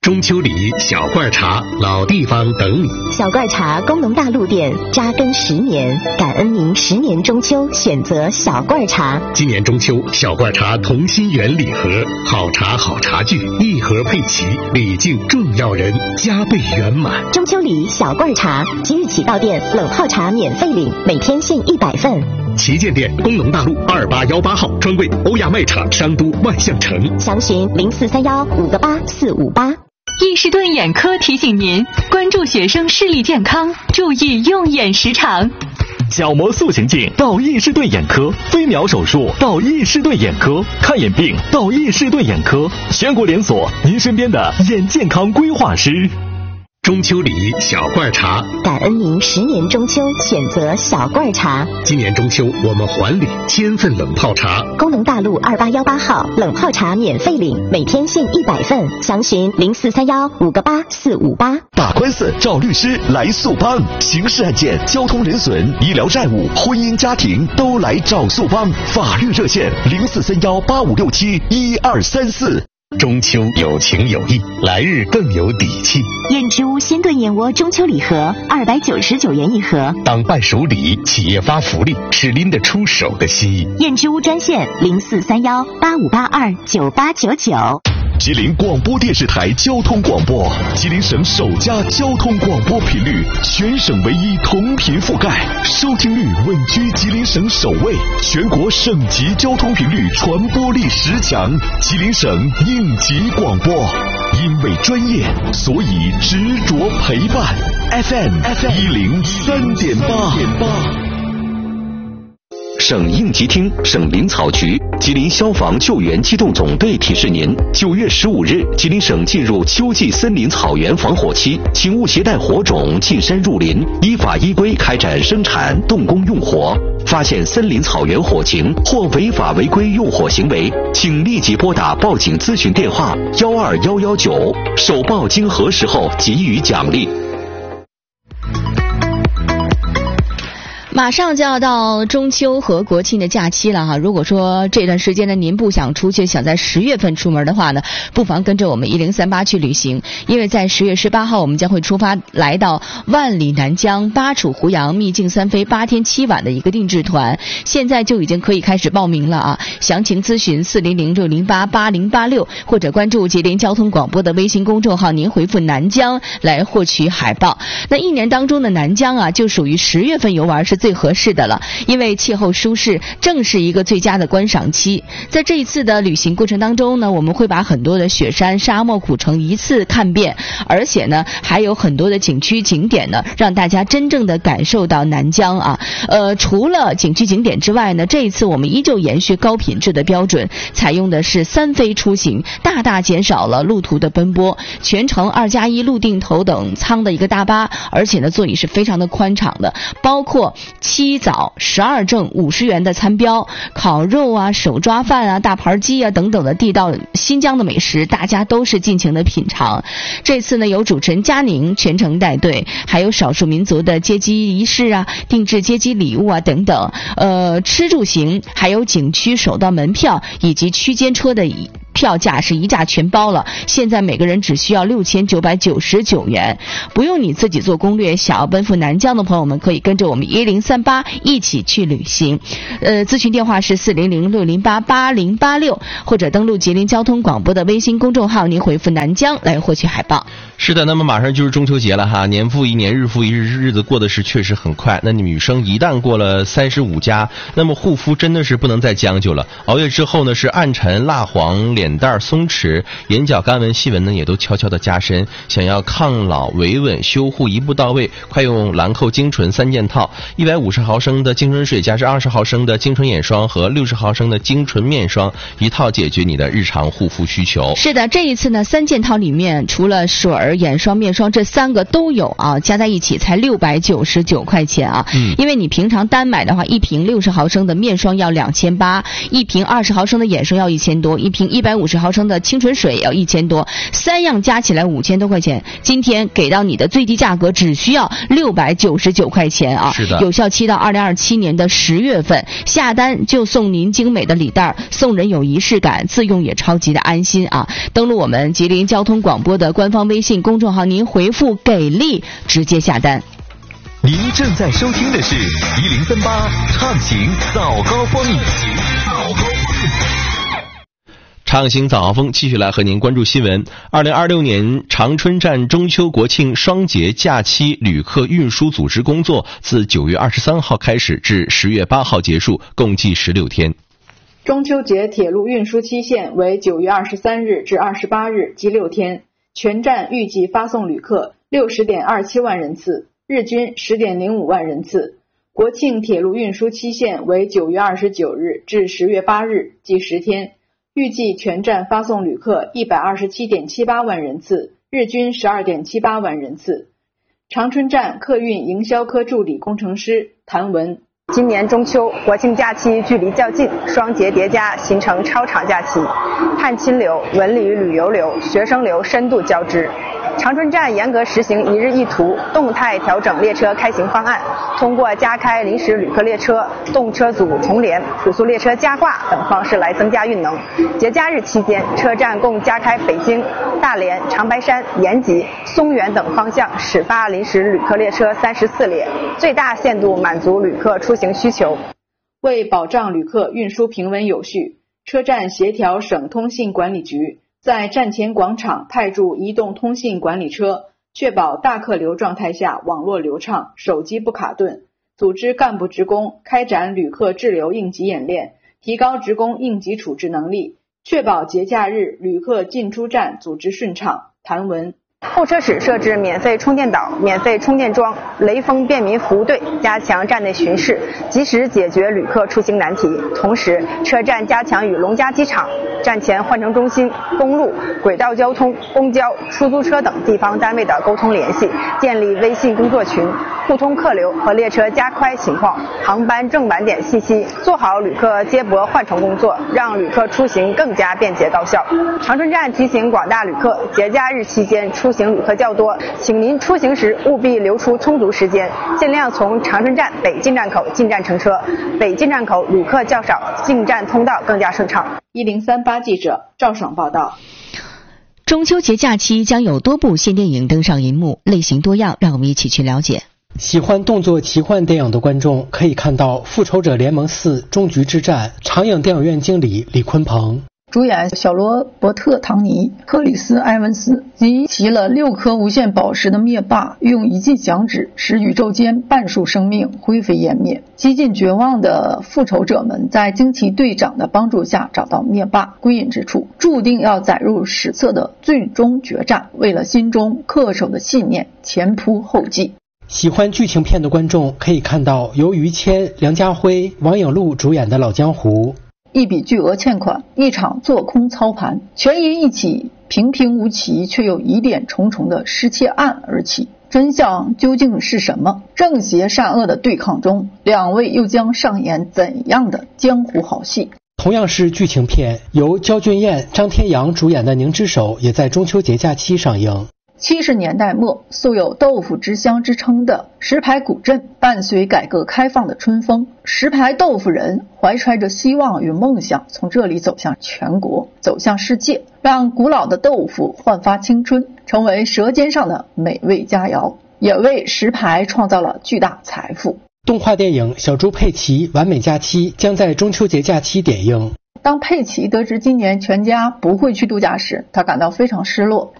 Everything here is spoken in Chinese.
中秋礼、小罐茶、老地方等你。 小罐茶工农大陆店扎根10年，感恩您10年中秋选择小罐茶。 今年中秋，小罐茶同心圆礼盒，好茶好茶具，一盒配齐，礼敬重要人，加倍圆满。 中秋礼小罐茶，即日起到店冷泡茶免费领，每天限100份。 旗舰店工农大路2818号，专柜欧亚卖场商都万象城。 详询0431-58458。 易士顿眼科提醒您关注学生视力健康，注意用眼时长。 角膜塑形镜到易士顿眼科，飞秒手术到易士顿眼科，看眼病到易士顿眼科，全国连锁，您身边的眼健康规划师。 中秋礼小罐茶， 感恩您10年中秋选择小罐茶。 今年中秋我们还礼1000份冷泡茶。 工农大路2818号，冷泡茶免费领，每天限100份。详询0431-58458。 打官司找律师来速帮，刑事案件、交通人损、医疗债务、婚姻家庭都来找速帮。法律热线0431-8567-1234。 中秋有情有义，来日更有底气。 燕之屋鲜炖燕窝中秋礼盒299元一盒， 当伴手礼，企业发福利，是拎得出手的心意。 燕之屋专线0431-8582-9899。 吉林广播电视台交通广播，吉林省首家交通广播频率，全省唯一同频覆盖，收听率稳居吉林省首位，全国省级交通频率传播力10强，吉林省应急广播。因为专业，所以执着陪伴。FM 103.8。省应急厅、省林草局、吉林消防救援机动总队提示您：9月15日，吉林省进入秋季森林草原防火期，请勿携带火种进山入林，依法依规开展生产、动工用火。发现森林草原火情或违法违规用火行为，请立即拨打报警咨询电话12119，首报经核实后给予奖励。 马上就要到中秋和国庆的假期了哈，如果说这段时间呢您不想出去，想在10月份出门的话呢，不妨跟着我们1038去旅行，因为在10月18号我们将会出发来到万里南疆巴楚胡杨秘境3飞8天7晚的一个定制团，现在就已经可以开始报名了啊！详情咨询400-608-8086，或者关注吉林交通广播的微信公众号，您回复南疆来获取海报。那一年当中的南疆啊，就属于10月份游玩是最合适的了，因为气候舒适，正是一个最佳的观赏期。在这一次的旅行过程当中呢，我们会把很多的雪山、沙漠、古城一次看遍，而且呢还有很多的景区景点呢，让大家真正的感受到南疆啊。除了景区景点之外呢，这一次我们依旧延续高品质的标准，采用的是3飞出行，大大减少了路途的奔波，全程2+1入定头等舱的一个大巴，而且呢座椅是非常的宽敞的，包括7早12正50元的餐标，烤肉啊、手抓饭啊、大盘鸡啊等等的地道新疆的美食，大家都是尽情的品尝。这次呢，有主持人佳宁全程带队，还有少数民族的接机仪式啊、定制接机礼物啊等等。吃住行还有景区首道门票以及区间车的票价是一价全包了，现在每个人只需要6999元，不用你自己做攻略。想要奔赴南疆的朋友们，可以跟着我们1038一起去旅行。咨询电话是400-608-8086，或者登录吉林交通广播的微信公众号，您回复南疆来获取海报。 是的，那么马上就是中秋节了哈，年复一年，日复一日，日子过得是确实很快。那女生一旦过了35加，那么护肤真的是不能再将就了。熬夜之后呢，是暗沉、蜡黄、脸蛋松弛，眼角干纹、细纹呢也都悄悄的加深。想要抗老、维稳、修护一步到位，快用兰蔻精纯3件套，150毫升的精纯水加上20毫升的精纯眼霜和60毫升的精纯面霜，一套解决你的日常护肤需求。 是的，这一次呢3件套里面除了水儿、眼霜、面霜这3个都有啊，加在一起才699块钱啊。因为你平常单买的话，一瓶60毫升的面霜要2800，一瓶20毫升的眼霜要1000多，一瓶150 ，250毫升的清纯水要1000多，3样加起来5000多块钱。今天给到你的最低价格只需要699块钱啊！ 是的， 有效期到2027年的10月份，下单就送您精美的礼袋，送人有仪式感，自用也超级的安心啊！登录我们吉林交通广播的官方微信公众号，您回复“给力”直接下单。 您正在收听的是1038畅行早高峰。 畅行早高峰，继续来和您关注新闻。2026年长春站中秋国庆双节假期旅客运输组织工作自9月23号开始至10月8号结束，共计16天。 中秋节铁路运输期限为9月23日至28日，计6天。全站预计发送旅客60.27万人次，日均10.05万人次。国庆铁路运输期限为9月29日至10月8日，计10天。预计全站发送旅客127.78万人次，日均12.78万人次。长春站客运营销科助理工程师谭文。 今年中秋国庆假期距离较近，双节叠加形成超长假期，探亲流、文旅旅游流、学生流深度交织。长春站严格实行一日一图，动态调整列车开行方案，通过加开临时旅客列车、动车组重联、普速列车加挂等方式来增加运能。节假日期间，车站共加开北京、大连、长白山、延吉、松原等方向始发临时旅客列车34列，最大限度满足旅客出行需求。 为保障旅客运输平稳有序，车站协调省通信管理局在站前广场派驻移动通信管理车，确保大客流状态下网络流畅，手机不卡顿，组织干部职工开展旅客滞留应急演练，提高职工应急处置能力，确保节假日旅客进出站组织顺畅。谭文。 候车室设置免费充电岛、免费充电桩、雷锋便民服务队，加强站内巡视，及时解决旅客出行难题。同时，车站加强与龙嘉机场、站前换乘中心、公路、轨道交通、公交、出租车等地方单位的沟通联系，建立微信工作群，互通客流和列车加快情况、航班正晚点信息，做好旅客接驳换乘工作，让旅客出行更加便捷高效。长春站提醒广大旅客，节假日期间出行旅客较多，请您出行时务必留出充足时间，尽量从长春站北进站口进站乘车，北进站口旅客较少，进站通道更加顺畅。 1038记者赵爽报道。 中秋节假期将有多部新电影登上银幕，类型多样，让我们一起去了解。 喜欢动作奇幻电影的观众可以看到《复仇者联盟4：终局之战》，长影电影院经理李坤鹏。 主演小罗伯特·唐尼、克里斯·埃文斯集齐了6颗无限宝石的灭霸，用一记响指使宇宙间半数生命灰飞烟灭。几近绝望的复仇者们在惊奇队长的帮助下找到灭霸归隐之处，注定要载入史册的最终决战，为了心中恪守的信念前仆后继。 喜欢剧情片的观众可以看到由于谦、梁家辉、王颖璐主演的《老江湖》。 一笔巨额欠款，一场做空操盘，全因一起平平无奇却又疑点重重的失窃案而起。真相究竟是什么？正邪善恶的对抗中，两位又将上演怎样的江湖好戏？ 同样是剧情片，由焦俊艳、张天阳主演的《凝之手》也在中秋节假期上映。 70年代末，素有豆腐之乡之称的石牌古镇，伴随改革开放的春风，石牌豆腐人怀揣着希望与梦想，从这里走向全国，走向世界，让古老的豆腐焕发青春，成为舌尖上的美味佳肴，也为石牌创造了巨大财富。 动画电影《小猪佩奇完美假期》将在中秋节假期点映。 当佩奇得知今年全家不会去度假时，他感到非常失落。